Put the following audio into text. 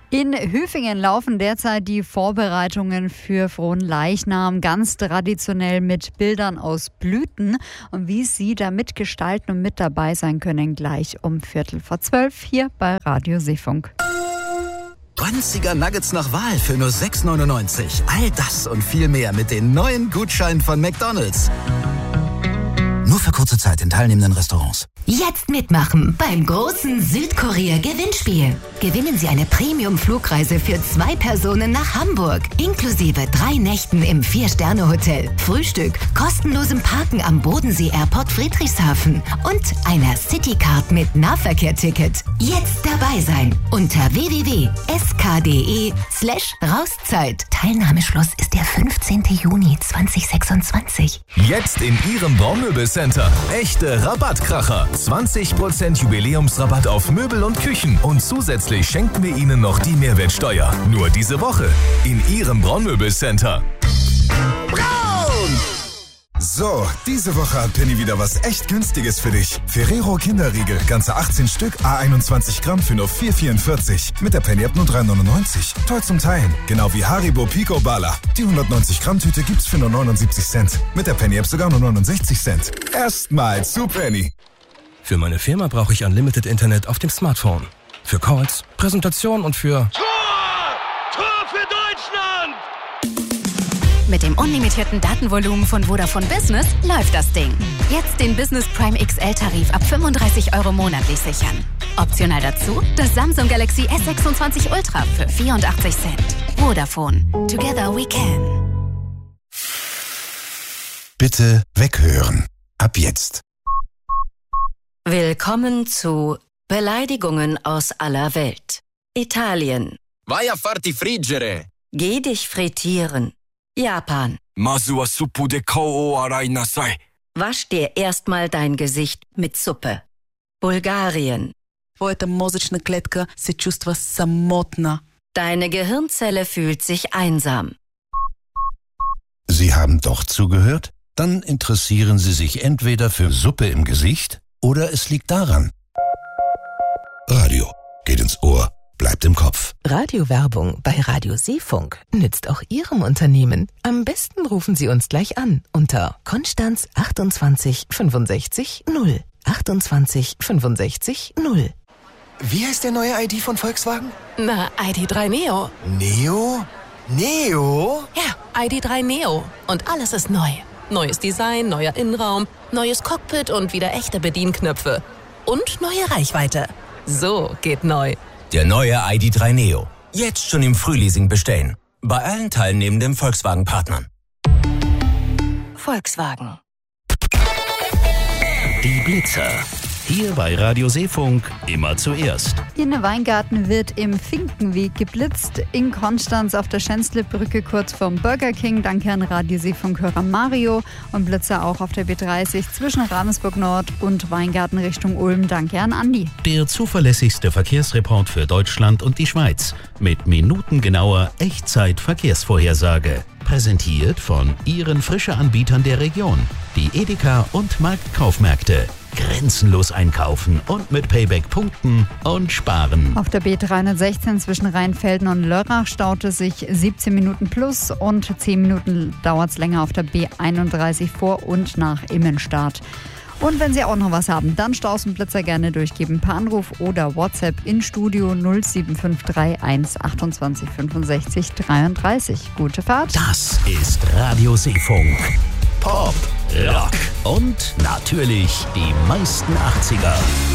In Hüfingen laufen derzeit die Vorbereitungen für Fronleichnam, ganz traditionell mit Bildern aus Blüten. Und wie Sie da mitgestalten und mit dabei sein können, gleich um 11:45 hier bei Radio Seefunk. 20er Nuggets nach Wahl für nur 6,99. All das und viel mehr mit den neuen Gutscheinen von McDonald's. Nur für kurze Zeit in teilnehmenden Restaurants. Jetzt mitmachen beim großen Südkorea-Gewinnspiel. Gewinnen Sie eine Premium-Flugreise für 2 Personen nach Hamburg, inklusive 3 Nächten im 4-Sterne-Hotel, Frühstück, kostenlosem Parken am Bodensee-Airport Friedrichshafen und einer Citycard mit Nahverkehr-Ticket. Jetzt dabei sein unter www.sk.de/Rauszeit. Teilnahmeschluss ist der 15. Juni 2026. Jetzt in Ihrem Braunmöbelcenter. Echte Rabattkracher. 20% Jubiläumsrabatt auf Möbel und Küchen. Und zusätzlich schenken wir Ihnen noch die Mehrwertsteuer. Nur diese Woche in Ihrem Braunmöbelcenter. Braun! So, diese Woche hat Penny wieder was echt Günstiges für dich. Ferrero Kinderriegel, ganze 18 Stück, A21 Gramm für nur 4,44. Mit der Penny-App nur 3,99. Toll zum Teilen. Genau wie Haribo Pico Bala. Die 190 Gramm Tüte gibt's für nur 79 Cent. Mit der Penny-App sogar nur 69 Cent. Erstmal zu Penny. Für meine Firma brauche ich Unlimited Internet auf dem Smartphone. Für Calls, Präsentation und für... Tor für Deutschland! Mit dem unlimitierten Datenvolumen von Vodafone Business läuft das Ding. Jetzt den Business Prime XL-Tarif ab 35 € monatlich sichern. Optional dazu das Samsung Galaxy S26 Ultra für 84 Cent. Vodafone. Together we can. Bitte weghören. Ab jetzt. Willkommen zu Beleidigungen aus aller Welt. Italien. Vai a farti friggere. Geh dich frittieren. Japan. Masu wa suppu de kao o arai nasai. Wasch dir erstmal dein Gesicht mit Suppe. Bulgarien. Твоята мозъчна клетка се чувства самотна. Deine Gehirnzelle fühlt sich einsam. Sie haben doch zugehört? Dann interessieren Sie sich entweder für Suppe im Gesicht oder es liegt daran. Radio geht ins Ohr, bleibt im Kopf. Radiowerbung bei Radio Seefunk nützt auch Ihrem Unternehmen. Am besten rufen Sie uns gleich an unter Konstanz 28 65 0. 28 65 0. Wie heißt der neue ID von Volkswagen? Na, ID.3 Neo. Neo? Neo? Ja, ID.3 Neo. Und alles ist neu. Neues Design, neuer Innenraum, neues Cockpit und wieder echte Bedienknöpfe. Und neue Reichweite. So geht neu. Der neue ID.3 Neo. Jetzt schon im Frühleasing bestellen. Bei allen teilnehmenden Volkswagen-Partnern. Volkswagen. Die Blitzer. Hier bei Radio Seefunk immer zuerst. In Weingarten wird im Finkenweg geblitzt. In Konstanz auf der Schänzle-Brücke kurz vorm Burger King. Danke an Radio Seefunk-Hörer Mario. Und Blitzer auch auf der B30 zwischen Ravensburg Nord und Weingarten Richtung Ulm. Danke an Andi. Der zuverlässigste Verkehrsreport für Deutschland und die Schweiz. Mit minutengenauer Echtzeit-Verkehrsvorhersage. Präsentiert von Ihren Frische-Anbietern der Region. Die Edeka und Marktkaufmärkte. Grenzenlos einkaufen und mit Payback punkten und sparen. Auf der B316 zwischen Rheinfelden und Lörrach staute sich 17 Minuten plus und 10 Minuten dauert es länger auf der B31 vor und nach Immenstadt. Und wenn Sie auch noch was haben, dann Stausenblitzer gerne durchgeben per Anruf oder WhatsApp in Studio 07531 28 65 33. Gute Fahrt. Das ist Radio Seefunk. Pop, Rock und natürlich die meisten 80er.